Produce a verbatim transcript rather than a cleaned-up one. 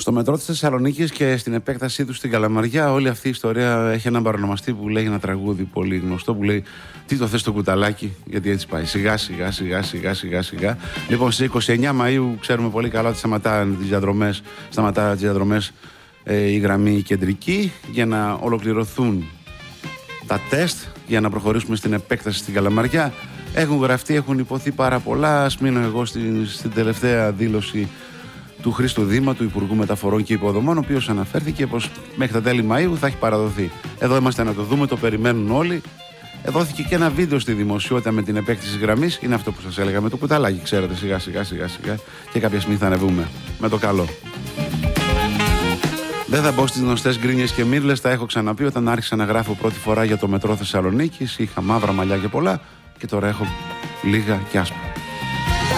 Στο μετρό της Θεσσαλονίκης και στην επέκτασή του στην Καλαμαριά, όλη αυτή η ιστορία έχει έναν παρονομαστή που λέει ένα τραγούδι πολύ γνωστό που λέει «Τι το θες το κουταλάκι», γιατί έτσι πάει. Σιγά σιγά σιγά σιγά σιγά σιγά. Λοιπόν, στις είκοσι εννέα Μαΐου ξέρουμε πολύ καλά ότι σταματάνε τις διαδρομές, σταματά τις διαδρομές ε, η γραμμή κεντρική για να ολοκληρωθούν τα τεστ, για να προχωρήσουμε στην επέκταση στην Καλαμαριά. Έχουν γραφτεί, έχουν υποθεί πάρα πολλά. Ας μείνω εγώ στην, στην τελευταία δήλωση του Χρήστου Δήμα, του Υπουργού Μεταφορών και Υποδομών, ο οποίος αναφέρθηκε πως μέχρι τα τέλη Μαΐου θα έχει παραδοθεί. Εδώ είμαστε να το δούμε, το περιμένουν όλοι. Δόθηκε και ένα βίντεο στη δημοσιότητα με την επέκταση της γραμμής. Είναι αυτό που σας έλεγα με το κουταλάκι, ξέρετε, σιγά σιγά σιγά σιγά και κάποια στιγμή θα ανεβούμε με το καλό. Δεν θα μπω στις γνωστές γκρίνιες και μύρλες, τα έχω ξαναπεί όταν άρχισα να γράφω πρώτη φορά για το μετρό Θεσσαλονίκης. Είχα μαύρα μαλλιά και πολλά και τώρα έχω λίγα και άσπρα.